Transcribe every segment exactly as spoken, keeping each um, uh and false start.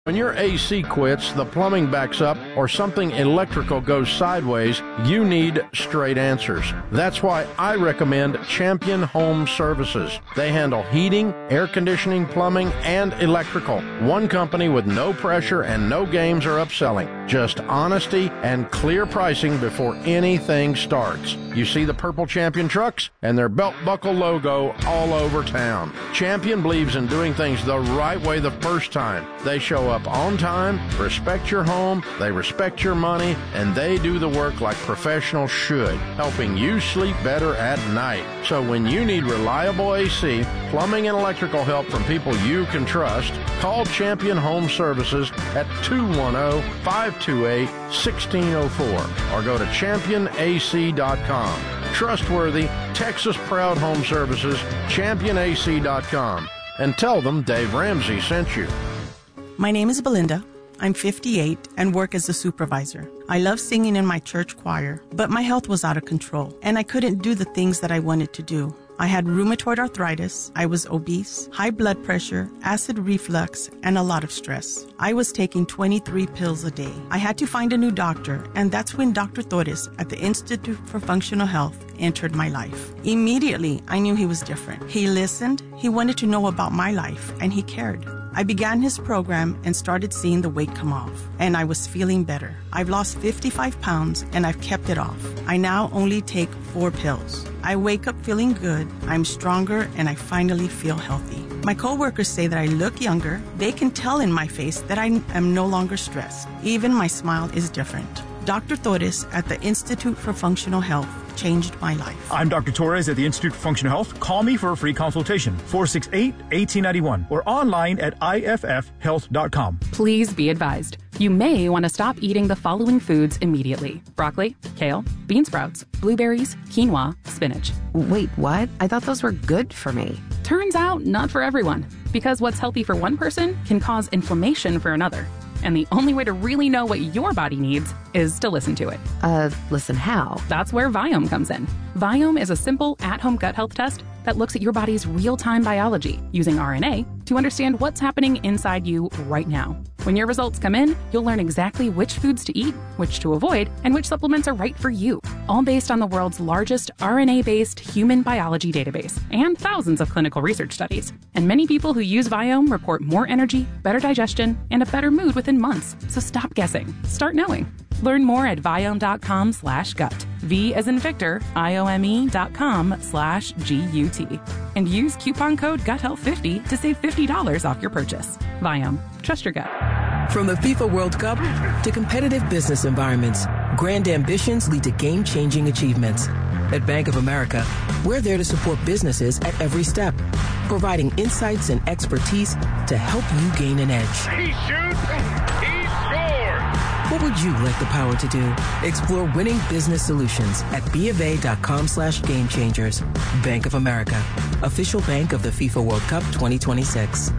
When your A C quits, the plumbing backs up, or something electrical goes sideways, you need straight answers. That's why I recommend Champion Home Services. They handle heating, air conditioning, plumbing, and electrical. One company with no pressure and no games or upselling. Just honesty and clear pricing before anything starts. You see the purple Champion trucks and their belt buckle logo all over town. Champion believes in doing things the right way the first time. They show up on time, respect your home, they respect your money, and they do the work like professionals should, helping you sleep better at night. So when you need reliable A C, plumbing, and electrical help from people you can trust, call Champion Home Services at two one zero, five two eight, one six zero four or go to champion a c dot com. Trustworthy, Texas-proud home services, champion a c dot com. And tell them Dave Ramsey sent you. My name is Belinda. I'm fifty-eight and work as a supervisor. I love singing in my church choir, but my health was out of control, and I couldn't do the things that I wanted to do. I had rheumatoid arthritis, I was obese, high blood pressure, acid reflux, and a lot of stress. I was taking twenty-three pills a day. I had to find a new doctor, and that's when Doctor Torres at the Institute for Functional Health entered my life. Immediately, I knew he was different. He listened, he wanted to know about my life, and he cared. I began his program and started seeing the weight come off, and I was feeling better. I've lost fifty-five pounds, and I've kept it off. I now only take four pills. I wake up feeling good, I'm stronger, and I finally feel healthy. My coworkers say that I look younger. They can tell in my face that I am no longer stressed. Even my smile is different. Doctor Torres at the Institute for Functional Health changed my life. I'm Doctor Torres at the Institute for Functional Health. Call me for a free consultation, four six eight, one eight nine one, or online at I F F health dot com. Please be advised. You may want to stop eating the following foods immediately: broccoli, kale, bean sprouts, blueberries, quinoa, spinach. Wait, what? I thought those were good for me. Turns out, not for everyone. Because what's healthy for one person can cause inflammation for another. And the only way to really know what your body needs is to listen to it. Uh, listen how? That's where Viome comes in. Viome is a simple at-home gut health test that looks at your body's real-time biology using R N A to understand what's happening inside you right now. When your results come in, you'll learn exactly which foods to eat, which to avoid, and which supplements are right for you, all based on the world's largest R N A-based human biology database and thousands of clinical research studies. And many people who use Viome report more energy, better digestion, and a better mood within months. So stop guessing. Start knowing. Learn more at Viome.com slash gut. V as in Victor, I-O-M-E dot com slash G-U-T. And use coupon code gut health fifty to save fifty dollars off your purchase. Viome. Trust your gut. From the FIFA World Cup to competitive business environments, grand ambitions lead to game-changing achievements. At Bank of America, we're there to support businesses at every step, providing insights and expertise to help you gain an edge. He shoots, he scores! What would you like the power to do? Explore winning business solutions at BofA.com slash game changers. Bank of America, official bank of the FIFA World Cup twenty twenty-six.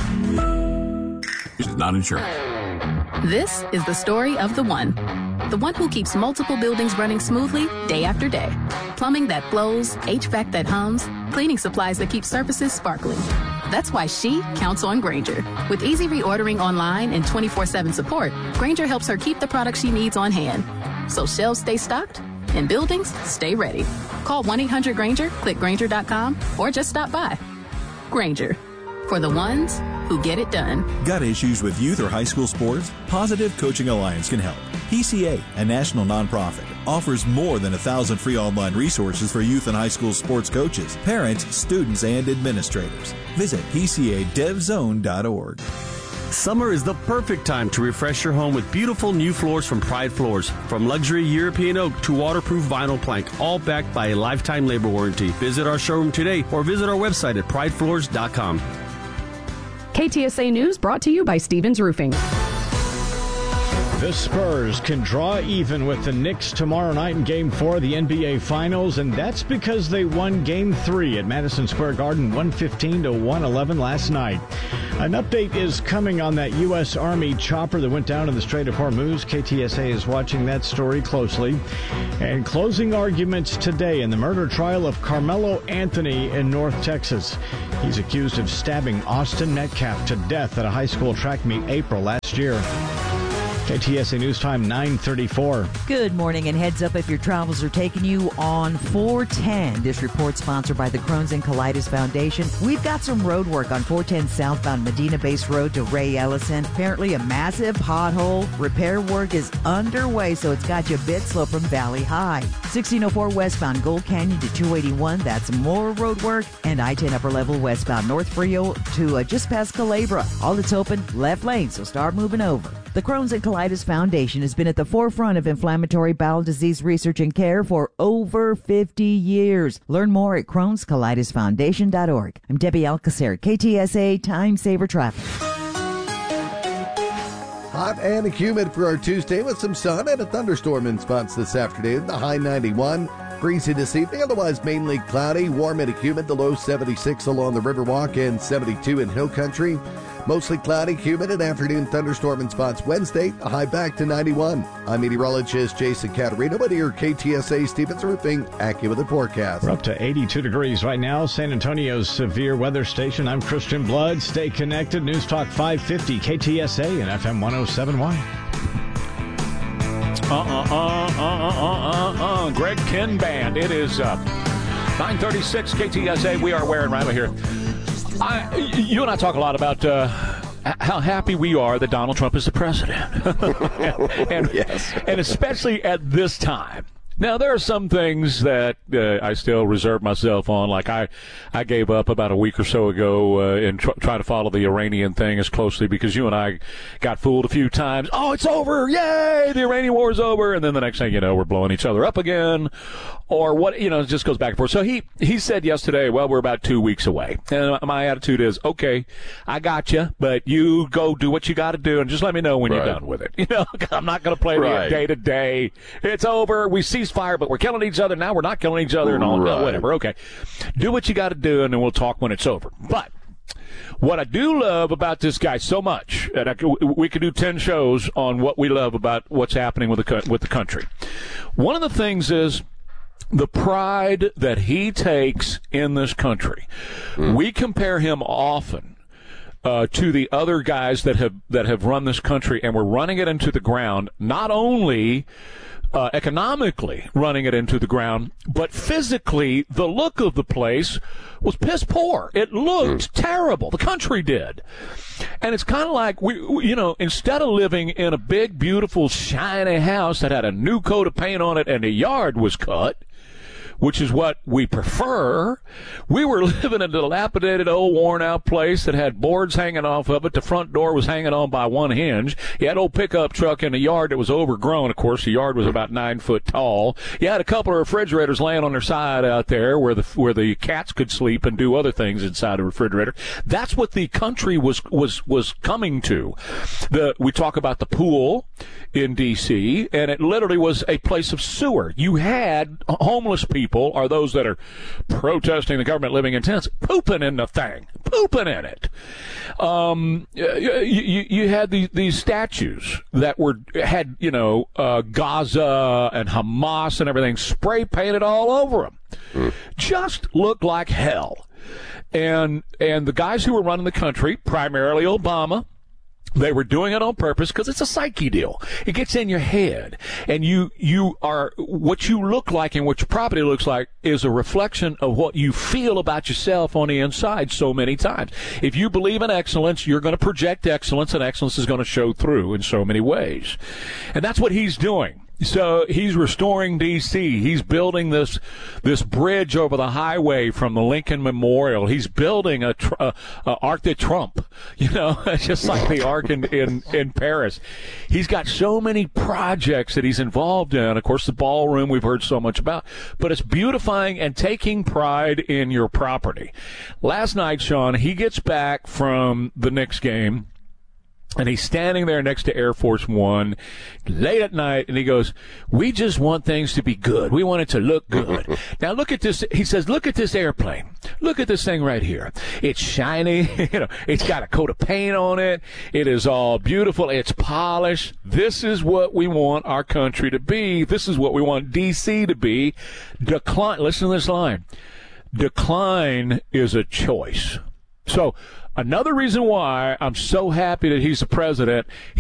Not insured. This is the story of the one. The one who keeps multiple buildings running smoothly day after day. Plumbing that flows, H V A C that hums, cleaning supplies that keep surfaces sparkling. That's why she counts on Grainger. With easy reordering online and twenty-four seven support, Grainger helps her keep the products she needs on hand. So shelves stay stocked and buildings stay ready. Call one eight hundred Grainger, click Grainger dot com, or just stop by. Grainger, for the ones who get it done. Got issues with youth or high school sports? Positive Coaching Alliance can help. P C A, a national nonprofit, offers more than a thousand free online resources for youth and high school sports coaches, parents, students, and administrators. Visit P C A dev zone dot org. Summer is the perfect time to refresh your home with beautiful new floors from Pride Floors. From luxury European oak to waterproof vinyl plank, all backed by a lifetime labor warranty. Visit our showroom today or visit our website at pride floors dot com. K T S A News brought to you by Stevens Roofing. The Spurs can draw even with the Knicks tomorrow night in Game four of the N B A Finals, and that's because they won Game three at Madison Square Garden one fifteen to one eleven last night. An update is coming on that U S. Army chopper that went down in the Strait of Hormuz. K T S A is watching that story closely. And closing arguments today in the murder trial of Carmelo Anthony in North Texas. He's accused of stabbing Austin Metcalf to death at a high school track meet April last year. K T S A News Time nine thirty-four. Good morning, and heads up if your travels are taking you on four ten. This report sponsored by the Crohn's and Colitis Foundation. We've got some road work on four ten southbound Medina Base Road to Ray Ellison. Apparently a massive pothole. Repair work is underway, so it's got you a bit slow from Valley High. sixteen oh four westbound Gold Canyon to two eighty-one. That's more road work. And I ten upper level westbound North Frio to uh, just past Calabria. All that's open, left lane, so start moving over. The Crohn's and Colitis Foundation has been at the forefront of inflammatory bowel disease research and care for over fifty years. Learn more at crohns colitis foundation dot org. I'm Debbie Alcacer, K T S A Time Saver Traffic. Hot and humid for our Tuesday with some sun and a thunderstorm in spots this afternoon. The high ninety-one. Breezy this evening, otherwise mainly cloudy, warm and humid. The low seventy-six along the Riverwalk and seventy-two in Hill Country. Mostly cloudy, humid, and afternoon thunderstorm in spots Wednesday, a high back to ninety-one. I'm meteorologist Jason Caterino, but here K T S A Stevens Roofing, AccuWeather forecast. We're up to eighty-two degrees right now, San Antonio's severe weather station. I'm Christian Blood. Stay connected. News Talk five fifty, K T S A and F M one oh seven point one. Uh-uh-uh-uh-uh-uh-uh-uh. Greg Ken Band. It is uh, nine thirty-six K T S A. We are wearing right here. I, you and I talk a lot about uh, how happy we are that Donald Trump is the president. and, and, yes. and especially at this time. Now, there are some things that uh, I still reserve myself on, like I, I gave up about a week or so ago uh, in tr- trying to follow the Iranian thing as closely because you and I got fooled a few times. Oh, it's over. Yay, the Iranian war is over. And then the next thing you know, we're blowing each other up again. Or what, you know, it just goes back and forth. So he, he said yesterday, well, we're about two weeks away. And my attitude is, okay, I got you, but you go do what you got to do and just let me know when right. you're done with it. You know, I'm not going to play right. the day to day. It's over. We cease fire, but we're killing each other. Now we're not killing each other and all right. whatever. Okay. Do what you got to do, and then we'll talk when it's over. But what I do love about this guy so much, and I, we could do ten shows on what we love about what's happening with the with the country. One of the things is the pride that he takes in this country. Mm. We compare him often uh, to the other guys that have that have run this country, and we're running it into the ground, not only Uh, economically running it into the ground, but physically the look of the place was piss poor. It looked mm. terrible. The country did. And it's kind of like, we, we, you know, instead of living in a big, beautiful, shiny house that had a new coat of paint on it and the yard was cut, which is what we prefer, we were living in a dilapidated, old, worn-out place that had boards hanging off of it. The front door was hanging on by one hinge. You had an old pickup truck in the yard that was overgrown. Of course, the yard was about nine foot tall. You had a couple of refrigerators laying on their side out there where the where the cats could sleep and do other things inside the refrigerator. That's what the country was was was coming to. The we talk about the pool in D C, and it literally was a place of sewer. You had homeless people, or those that are protesting the government living in tents, pooping in the thing, pooping in it. Um, you, you, you had these, these statues that were had, you know, uh, Gaza and Hamas and everything spray painted all over them. Mm. Just looked like hell. And and the guys who were running the country, primarily Obama, they were doing it on purpose because it's a psyche deal. It gets in your head. And you, you are, what you look like and what your property looks like is a reflection of what you feel about yourself on the inside so many times. If you believe in excellence, you're going to project excellence, and excellence is going to show through in so many ways. And that's what he's doing. So he's restoring D C. He's building this this bridge over the highway from the Lincoln Memorial. He's building a, tr- a, a Arc de Trump, you know, just like the Arc in, in, in Paris. He's got so many projects that he's involved in. Of course, the ballroom we've heard so much about. But it's beautifying and taking pride in your property. Last night, Sean, he gets back from the Knicks game. And he's standing there next to Air Force One late at night, and he goes, we just want things to be good. We want it to look good. Now, look at this. He says, look at this airplane. Look at this thing right here. It's shiny. You know, it's got a coat of paint on it. It is all beautiful. It's polished. This is what we want our country to be. This is what we want D C to be. Decline. Listen to this line. Decline is a choice. So, another reason why I'm so happy that he's the president,